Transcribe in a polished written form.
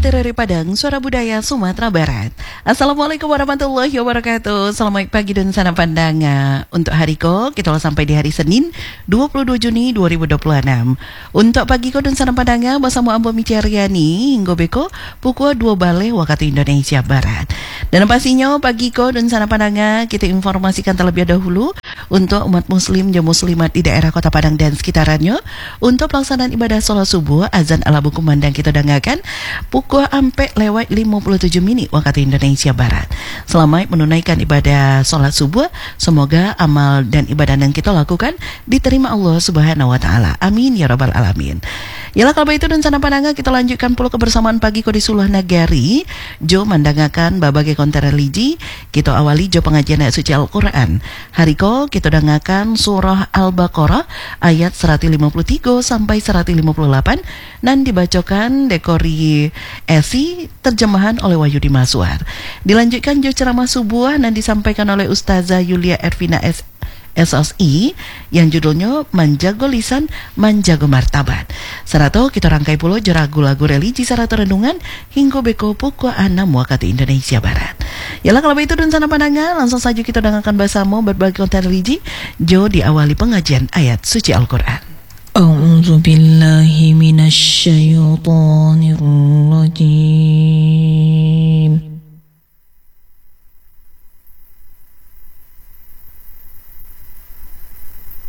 TRRI Padang, Suara Budaya Sumatera Barat. Assalamualaikum warahmatullahi wabarakatuh. Selamat pagi dan sana pandanga. Untuk hari ko, kita telah sampai di hari Senin 22 Juni 2026. Untuk pagi ko dan sana pandanga, bersama Ambo Micariani, hingga beko, pukul 2 balik waktu Indonesia Barat. Dan pastinya pagi ko dan sana pandanga, kita informasikan terlebih dahulu untuk umat muslim dan muslimat di daerah Kota Padang dan sekitarnya, untuk pelaksanaan ibadah sholat subuh, azan ala kumandang kita dengarkan pukul ampe lewat 57 menit waktu Indonesia Barat. Selamat menunaikan ibadah sholat subuh. Semoga amal dan ibadah yang kita lakukan diterima Allah Subhanahu wa Ta'ala. Amin ya Rabbal Alamin. Yalah, kalau itu dan sana pandangan kita lanjutkan pula kebersamaan pagi ko di Suluh Nagari. Jo mendengarkan berbagai konten religi. Kita awali jo pengajian ayat suci Al-Quran. Hari ko kita dengarkan surah Al-Baqarah ayat 153 sampai 158 dan dibacakan dekori Esi terjemahan oleh Wahyudi Maswar. Dilanjutkan jo ceramah subuh dan disampaikan oleh Ustazah Yulia Ervina SSI yang judulnya Menjaga Lisan, Menjaga Martabat. Serta kita rangkai pula lagu-lagu religi serta renungan hingga beko pukul 6 waktu Indonesia Barat. Yalah, kalau itu dan sana pandangan, langsung saja kita dengarkan bersama berbagai konten religi. Jo diawali pengajian ayat suci Al-Quran. A'udzu billahi minasy syaithanir rajim.